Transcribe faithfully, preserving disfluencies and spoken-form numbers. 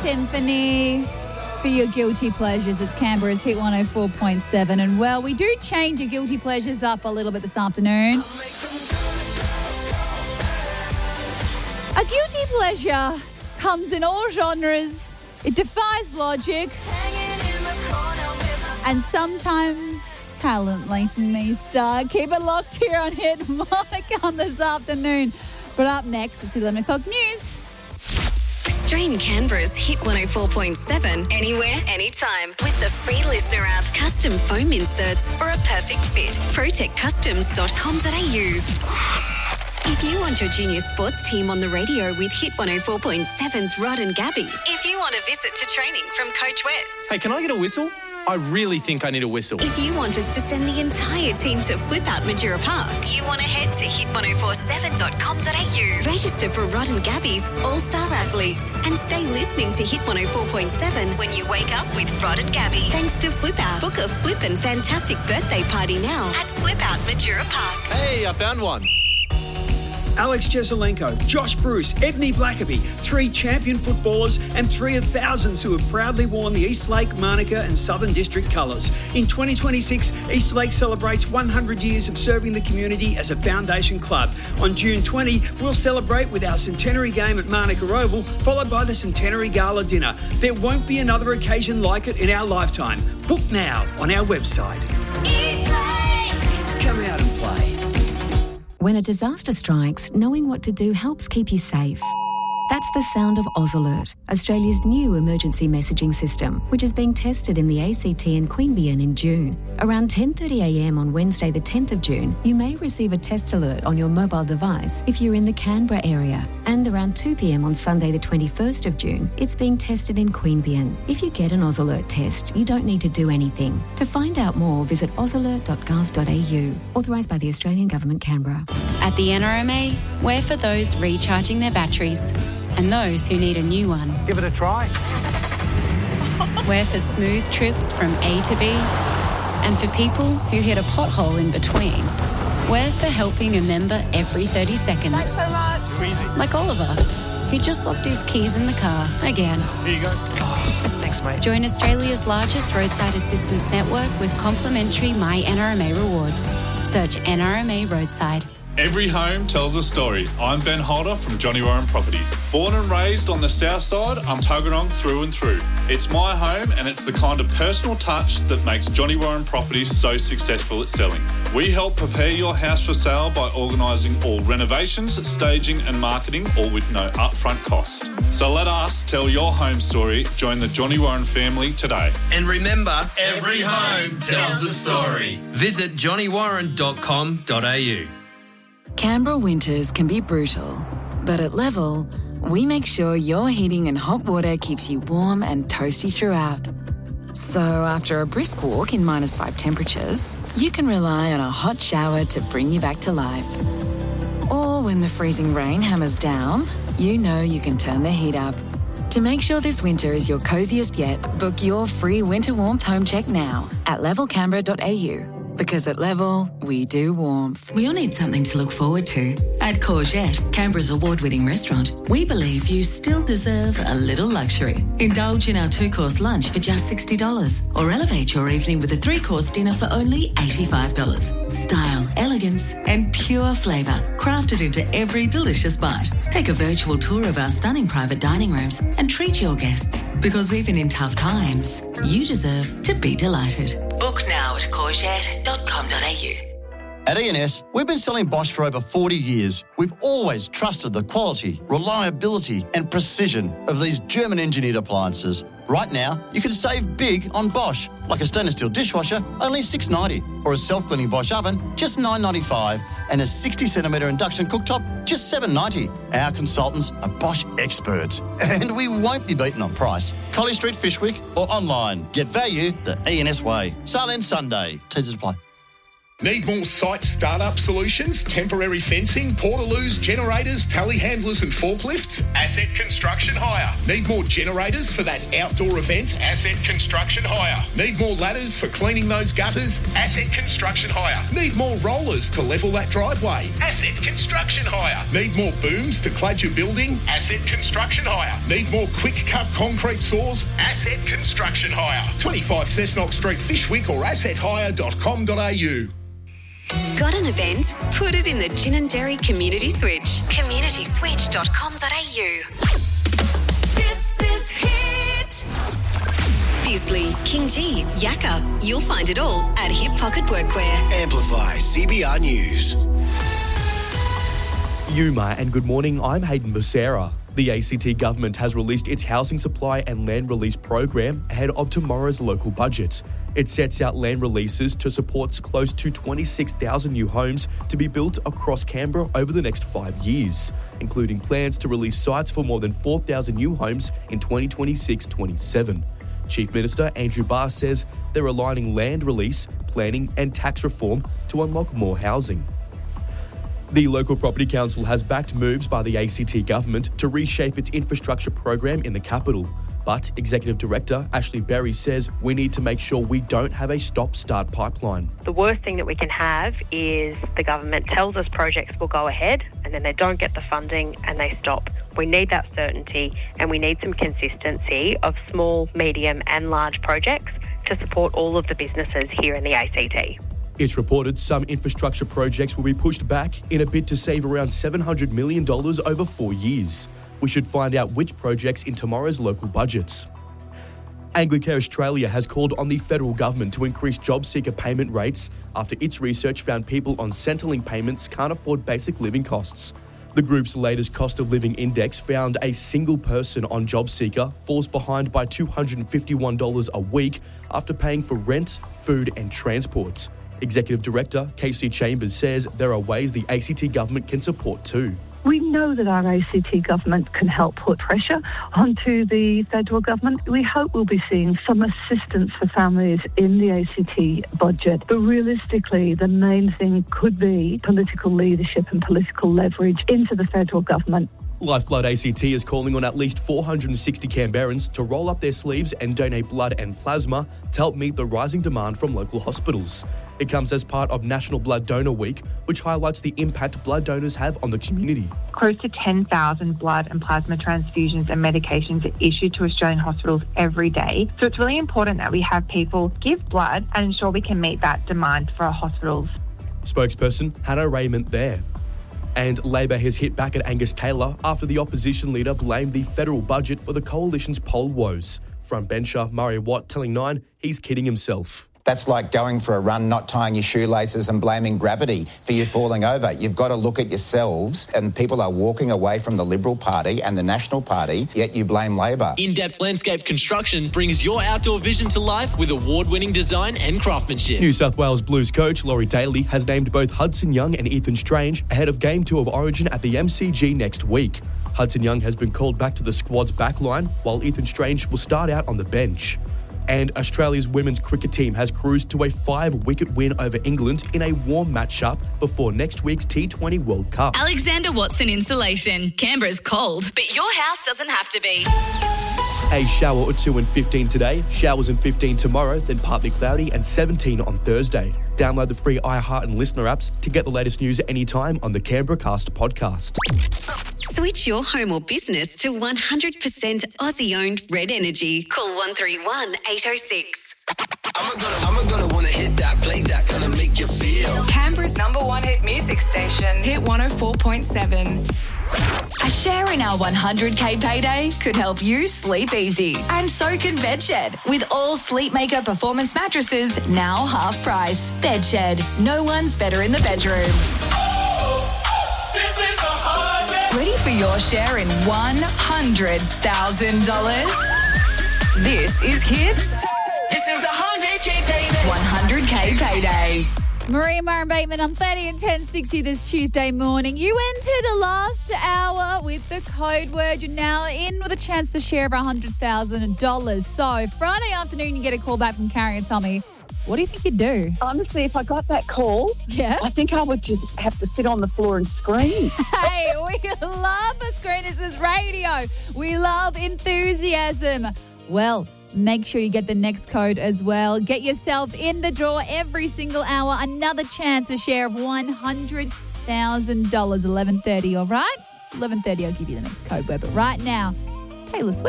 Symphony for your guilty pleasures. It's Canberra's Hit one oh four point seven. And, well, we do change your guilty pleasures up a little bit this afternoon. A guilty pleasure comes in all genres. It defies logic. And sometimes talent, Leighton Meester. Keep it locked here on Hit Monica on this afternoon. But up next, it's the eleven o'clock news. Stream Canberra's Hit one oh four point seven anywhere, anytime with the free listener app. Custom foam inserts for a perfect fit. protect customs dot com dot a u. If you want your junior sports team on the radio with Hit one oh four point seven's Rod and Gabby. If you want a visit to training from Coach Wes. Hey, can I get a whistle? I really think I need a whistle. If you want us to send the entire team to Flip Out Majura Park, you want to head to hit ten forty-seven dot com dot a u. Register for Rod and Gabby's All-Star Athletes and stay listening to Hit one oh four point seven when you wake up with Rod and Gabby. Thanks to Flip Out. Book a flippin' fantastic birthday party now at Flip Out Majura Park. Hey, I found one. Alex Jesaulenko, Josh Bruce, Edney Blackaby, three champion footballers and three of thousands who have proudly worn the Eastlake, Manuka and Southern District colours. In twenty twenty-six, Eastlake celebrates one hundred years of serving the community as a foundation club. On June twentieth, we'll celebrate with our centenary game at Manuka Oval, followed by the centenary gala dinner. There won't be another occasion like it in our lifetime. Book now on our website. Eastlake! Come out and play. When a disaster strikes, knowing what to do helps keep you safe. That's the sound of Oz Alert, Australia's new emergency messaging system, which is being tested in the A C T and Queanbeyan in June. Around ten thirty a m on Wednesday the tenth of June, you may receive a test alert on your mobile device if you're in the Canberra area. And around two p m on Sunday the twenty-first of June, it's being tested in Queanbeyan. If you get an Oz Alert test, you don't need to do anything. To find out more, visit oz alert dot gov dot a u. Authorised by the Australian Government, Canberra. At the N R M A, we're for those recharging their batteries and those who need a new one. Give it a try. We're for smooth trips from A to B and for people who hit a pothole in between. We're for helping a member every thirty seconds. Thanks so much. Too easy. Like Oliver, who just locked his keys in the car again. Here you go. Oh, thanks, mate. Join Australia's largest roadside assistance network with complimentary My N R M A rewards. Search N R M A Roadside. Every home tells a story. I'm Ben Holder from Johnny Warren Properties. Born and raised on the south side, I'm Tuggeranong through and through. It's my home and it's the kind of personal touch that makes Johnny Warren Properties so successful at selling. We help prepare your house for sale by organising all renovations, staging and marketing, all with no upfront cost. So let us tell your home story. Join the Johnny Warren family today. And remember, every home tells a story. Visit johnny warren dot com dot a u. Canberra winters can be brutal, but at Level, we make sure your heating and hot water keeps you warm and toasty throughout. So after a brisk walk in minus five temperatures, you can rely on a hot shower to bring you back to life. Or when the freezing rain hammers down, you know you can turn the heat up. To make sure this winter is your coziest yet, book your free winter warmth home check now at level canberra dot a u. Because at Level, we do warmth. We all need something to look forward to. At Courgette, Canberra's award-winning restaurant, we believe you still deserve a little luxury. Indulge in our two-course lunch for just sixty dollars or elevate your evening with a three-course dinner for only eighty-five dollars. Style, elegance and pure flavour crafted into every delicious bite. Take a virtual tour of our stunning private dining rooms and treat your guests, because even in tough times, you deserve to be delighted. Book now at courgette dot com dot a u. At E and S, we've been selling Bosch for over forty years. We've always trusted the quality, reliability and precision of these German-engineered appliances. Right now, you can save big on Bosch, like a stainless steel dishwasher, only six dollars ninety, or a self-cleaning Bosch oven, just nine dollars ninety-five, and a sixty centimetre induction cooktop, just seven dollars ninety. Our consultants are Bosch experts, and we won't be beaten on price. Collie Street, Fishwick, or online. Get value the E and S way. Sale ends Sunday. Teasers apply. Need more site startup solutions, temporary fencing, portaloos, generators, telehandlers and forklifts? Asset Construction Hire. Need more generators for that outdoor event? Asset Construction Hire. Need more ladders for cleaning those gutters? Asset Construction Hire. Need more rollers to level that driveway? Asset Construction Hire. Need more booms to clad your building? Asset Construction Hire. Need more quick cut concrete saws? Asset Construction Hire. twenty-five Cessnock Street, Fishwick or asset hire dot com dot a u. Got an event? Put it in the Gin and Dairy Community Switch. community switch dot com dot a u. This is Hit. Bisley, King G, Yakka. You'll find it all at Hip Pocket Workwear. Amplify C B R News. Yuma, and good morning. I'm Hayden Becerra. The A C T government has released its housing supply and land release program ahead of tomorrow's local budget. It sets out land releases to support close to twenty-six thousand new homes to be built across Canberra over the next five years, including plans to release sites for more than four thousand new homes in twenty twenty-six twenty-seven. Chief Minister Andrew Barr says they're aligning land release, planning and tax reform to unlock more housing. The Local Property Council has backed moves by the A C T government to reshape its infrastructure program in the capital. But Executive Director Ashley Berry says we need to make sure we don't have a stop-start pipeline. The worst thing that we can have is the government tells us projects will go ahead and then they don't get the funding and they stop. We need that certainty and we need some consistency of small, medium and large projects to support all of the businesses here in the A C T. It's reported some infrastructure projects will be pushed back in a bid to save around seven hundred million dollars over four years. We should find out which projects in tomorrow's local budgets. Anglicare Australia has called on the federal government to increase job seeker payment rates after its research found people on Centrelink payments can't afford basic living costs. The group's latest cost of living index found a single person on job seeker falls behind by two hundred fifty-one dollars a week after paying for rent, food and transport. Executive Director Casey Chambers says there are ways the A C T government can support too. We know that our A C T government can help put pressure onto the federal government. We hope we'll be seeing some assistance for families in the A C T budget. But realistically, the main thing could be political leadership and political leverage into the federal government. Lifeblood A C T is calling on at least four hundred sixty Canberrans to roll up their sleeves and donate blood and plasma to help meet the rising demand from local hospitals. It comes as part of National Blood Donor Week, which highlights the impact blood donors have on the community. Close to ten thousand blood and plasma transfusions and medications are issued to Australian hospitals every day. So it's really important that we have people give blood and ensure we can meet that demand for our hospitals. Spokesperson Hannah Raymond there. And Labor has hit back at Angus Taylor after the opposition leader blamed the federal budget for the coalition's poll woes. Frontbencher Murray Watt telling Nine he's kidding himself. That's like going for a run, not tying your shoelaces and blaming gravity for you falling over. You've got to look at yourselves, and people are walking away from the Liberal Party and the National Party, yet you blame Labor. In-Depth Landscape Construction brings your outdoor vision to life with award-winning design and craftsmanship. New South Wales Blues coach Laurie Daly has named both Hudson Young and Ethan Strange ahead of Game two of Origin at the M C G next week. Hudson Young has been called back to the squad's backline, while Ethan Strange will start out on the bench. And Australia's women's cricket team has cruised to a five-wicket win over England in a warm matchup before next week's T twenty World Cup. Alexander Watson Insulation. Canberra's cold, but your house doesn't have to be. A shower or two in fifteen today, showers in fifteen tomorrow, then partly cloudy and seventeen on Thursday. Download the free iHeart and Listener apps to get the latest news anytime on the Canberra Cast podcast. Switch your home or business to one hundred percent Aussie-owned Red Energy. Call one three one, eight oh six. I'm gonna, I'm gonna wanna hit that, play that, gonna make you feel. Canberra's number one hit music station, Hit one oh four point seven. A share in our one hundred K payday could help you sleep easy. And so can Bedshed. With all Sleepmaker performance mattresses now half price. Bedshed. No one's better in the bedroom. Ready for your share in one hundred thousand dollars? This is Hits. This is the one hundred K payday. one hundred K payday. Maria Murray Bateman on thirty and ten sixty this Tuesday morning. You entered the last hour with the code word. You're now in with a chance to share of one hundred thousand dollars. So Friday afternoon, you get a call back from Carrie and Tommy. what do you think you'd do? Honestly, if I got that call, yeah, I think I would just have to sit on the floor and scream. Hey, we love the Screen. This is radio. We love enthusiasm. Well, make sure you get the next code as well. Get yourself in the draw every single hour. Another chance, a share of one hundred thousand dollars, eleven thirty, all right? eleven thirty, I'll give you the next code word. But right now, it's Taylor Swift.